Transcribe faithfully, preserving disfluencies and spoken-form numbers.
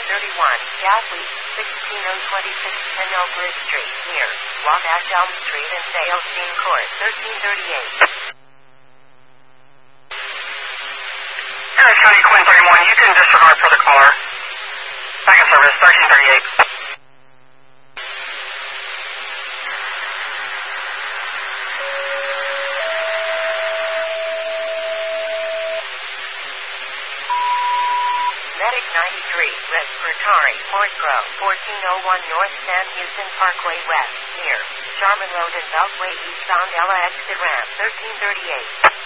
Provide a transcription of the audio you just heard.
thirty-one, Gas Week, sixteen oh twenty-six, ten Oak Ridge Street, near Wabash Elm Street and Sailstein Court, thirteen thirty-eight. Harris County, Quinn thirty-one, you can disregard for the caller. Second service, thirteen thirty-eight. Medic ninety-three, Respiratory, Fort Grove, fourteen oh one North San Houston Parkway West, near Sharman Road and Beltway East on Ella Exit Ramp, thirteen thirty-eight.